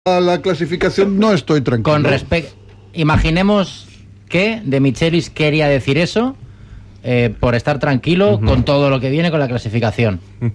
a la clasificación no estoy tranquilo. Imaginemos que De Michelis quería decir eso por estar tranquilo con todo lo que viene con la clasificación.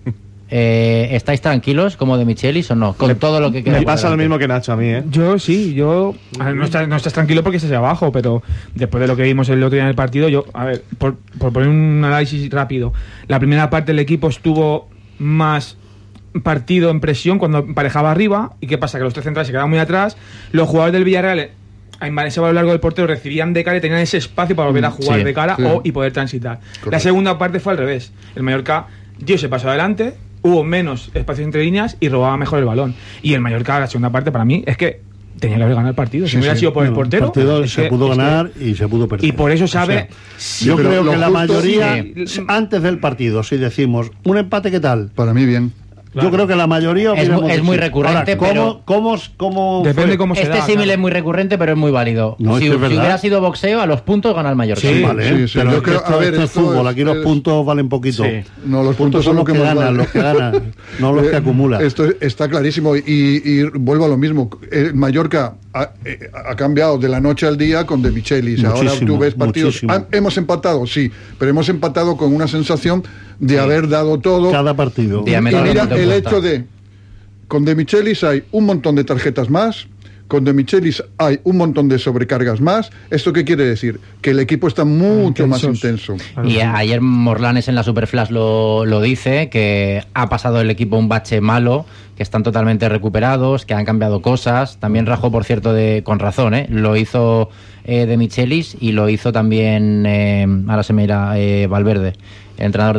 ¿Estáis tranquilos como De Michelis o no? Con todo lo que queda. Me pasa lo mismo que Nacho a mí, ¿eh? Yo sí, no estás tranquilo porque estás abajo, pero después de lo que vimos el otro día en el partido, por poner un análisis rápido, la primera parte del equipo estuvo más partido en presión cuando emparejaba arriba. ¿Y qué pasa? Que los tres centrales se quedaban muy atrás. Los jugadores del Villarreal, ese a lo largo del portero, recibían de cara y tenían ese espacio para volver a jugar de cara y poder transitar. Correcto. La segunda parte fue al revés. El Mallorca dio ese paso adelante, hubo menos espacio entre líneas y robaba mejor el balón. Y el Mallorca, la segunda parte, para mí, es que tenía que haber ganado el partido. Si no hubiera sido por el portero. El partido se pudo ganar y se pudo perder. Y por eso sabe. Yo creo que la mayoría, antes del partido, si decimos un empate, ¿qué tal? Para mí, bien. Claro. Yo creo que la mayoría es muy recurrente. Ahora, ¿cómo depende cómo se este símil es muy recurrente, pero es muy válido. No, si hubiera sido boxeo, a los puntos gana el Mallorca. Sí, vale. Sí. Pero yo creo, esto es fútbol, aquí los puntos valen poquito. Sí. No, los puntos son los que ganan, los que ganan, no los que acumulan. Esto está clarísimo y vuelvo a lo mismo. El Mallorca ha cambiado de la noche al día con De Michelis. Ahora tú ves partidos. Hemos empatado, sí, pero hemos empatado con una sensación de haber dado todo. Cada partido. Y mira, el hecho de con De Michelis hay un montón de tarjetas más, con De Michelis hay un montón de sobrecargas más. ¿Esto qué quiere decir? Que el equipo está mucho más intenso. Y ayer Morlanes en la Superflash lo dice, que ha pasado el equipo un bache malo, que están totalmente recuperados, que han cambiado cosas. También rajó, por cierto, con razón, lo hizo De Michelis y lo hizo también, ahora se me irá, Valverde, el entrenador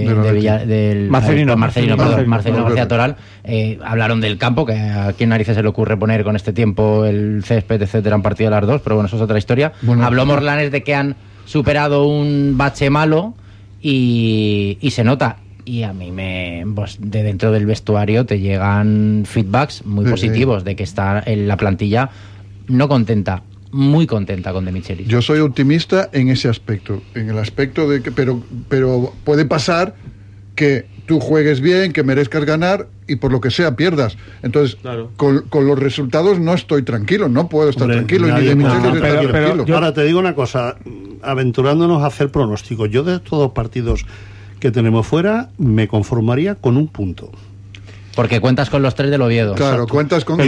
del Marcelino García Toral. Hablaron del campo, que a quién narices se le ocurre poner con este tiempo el césped, etcétera, en partido de las dos, pero bueno, eso es otra historia. Bueno, habló Morlanes de que han superado un bache malo y se nota. Y a mí pues de dentro del vestuario te llegan feedbacks muy positivos de que está en la plantilla no contenta, muy contenta con De Michelis. Yo soy optimista en ese aspecto, en el aspecto de que pero puede pasar que tú juegues bien, que merezcas ganar y por lo que sea pierdas. Entonces, claro, con los resultados no estoy tranquilo, no puedo estar tranquilo y ni De Michelis está tranquilo. Ahora te digo una cosa, aventurándonos a hacer pronósticos, yo de estos dos partidos que tenemos fuera me conformaría con un punto. Porque cuentas con los 3 del Oviedo. Claro, cuentas con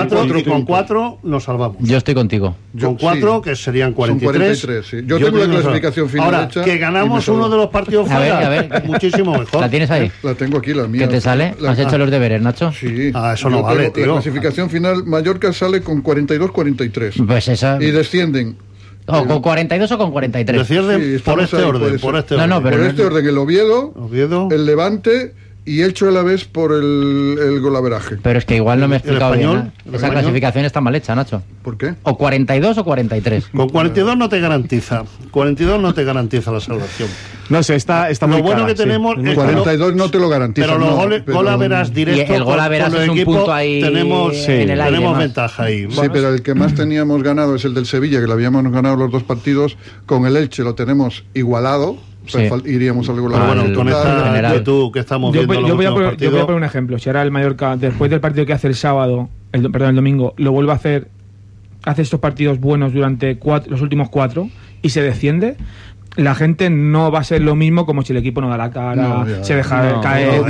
4 nos salvamos. Yo estoy contigo. Con 4, que serían 43. Son 43, sí. Yo tengo la clasificación final. Ahora, hecha, que ganamos uno de los partidos fuera, a ver. muchísimo mejor. ¿La tienes ahí? La tengo aquí, la mía. ¿Qué te sale? ¿Has hecho los deberes, Nacho? Sí. Eso no vale, tío. La clasificación final, Mallorca sale con 42-43. Pues esa... Y descienden. ¿O con 42 o con 43? Descienden por este orden. Por este orden, el Oviedo, el Levante y Elche Alavés por el golaveraje. Pero es que igual no me he explicado bien. Esa clasificación está mal hecha, Nacho. ¿Por qué? O 42 o 43. Con 42 no te garantiza. 42 no te garantiza la salvación. No sé, está muy lo bueno cara, que tenemos es 42 no te lo garantiza. Pero los golaveras directos. Y el golaveras es un punto ahí tenemos en el aire. Tenemos ventaja ahí. Sí, pero el que más teníamos ganado es el del Sevilla, que lo habíamos ganado los dos partidos. Con el Elche lo tenemos igualado. Sí. Iríamos al golaveras. Bueno, con esta actitud que estamos viendo. Yo voy a poner un ejemplo. Si ahora el Mallorca, después del partido que hace el sábado, el domingo, lo vuelve a hacer, hace estos partidos buenos durante los últimos 4 y se desciende, la gente no va a ser lo mismo como si el equipo no da la cara, se deja caer.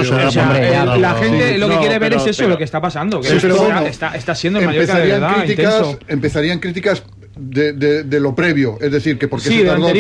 La gente lo que quiere ver es eso, lo que está pasando. Que está siendo el Mallorca de verdad intenso. Empezarían críticas de lo previo, es decir, que porque se tardó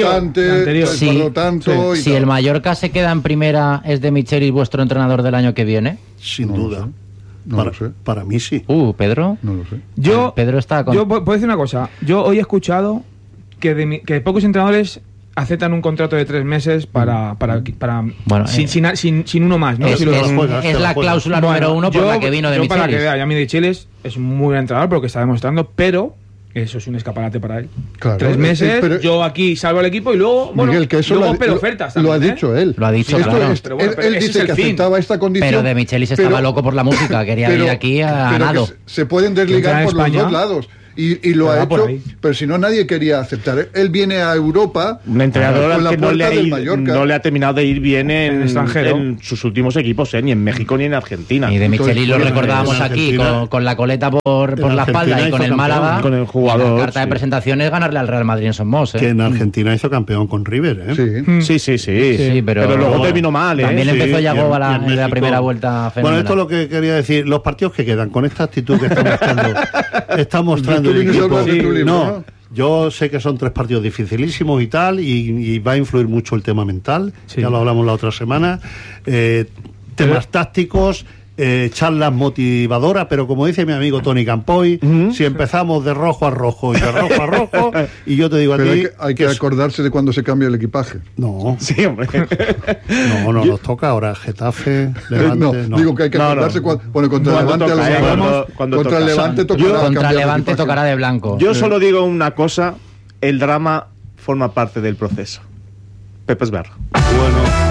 tanto. Si el Mallorca se queda en primera, ¿es De Michelis vuestro entrenador del año que viene? Sin duda. No lo sé. Para mí sí. ¿Pedro? No lo sé. Pedro está con... Yo puedo decir una cosa. Yo hoy he escuchado que pocos entrenadores aceptan un contrato de 3 meses para bueno, sin uno más, ¿no? Es la cláusula número 1 por la que vino De Michelis. Para que vea, ya De Michelis es un muy buen entrenador porque está demostrando, pero eso es un escaparate para él. Claro, 3 meses, yo aquí salvo al equipo y luego, Miguel, que eso luego espero ofertas también, lo ha dicho él. Lo ha dicho, sí, claro. Él dice que aceptaba esta condición. Pero De Michelis estaba loco por la música, quería ir aquí a nado. Se pueden desligar por los dos lados. y lo ha por hecho, ahí. pero si no nadie quería aceptar. Él viene a Europa Un entrenador con la al que puerta del Mallorca. no le ha terminado de ir bien En el extranjero. en sus últimos equipos, ni en México ni en Argentina. Y de Michelis lo Entonces, recordábamos en aquí Argentina- con la coleta por la Argentina espalda y hizo con el campeón, Málaga. con el jugador, Y la carta de sí. presentación es ganarle al Real Madrid en Son Mos, Que en Argentina hizo campeón con River, ¿eh? Sí. Sí. Sí, pero luego terminó mal, ¿eh? También Sí, empezó y Yagoba en en la México. primera vuelta fenomenal. Bueno, esto es lo que quería decir. Los partidos que quedan, con esta actitud que está mostrando Tú el vienes a equipo. hablar de tu libro, ¿no? Yo sé que son 3 partidos dificilísimos y tal, y va a influir mucho el tema mental. Sí. Ya lo hablamos la otra semana. Temas tácticos. Charlas motivadoras, pero como dice mi amigo Tony Campoy, si empezamos de rojo a rojo y de rojo a rojo, y yo te digo a Pero ti hay que acordarse de cuando se cambia el equipaje. no, Sí, hombre. no nos toca ahora Getafe, Levante, no. Digo que hay que No, acordarse no. contra Cuando Levante toca, a lo mejor. cuando Contra toca. Levante tocará Contra cambiar el Levante equipaje. tocará de blanco. Yo solo digo una cosa, el drama forma parte del proceso. Pepe Esberra. Bueno,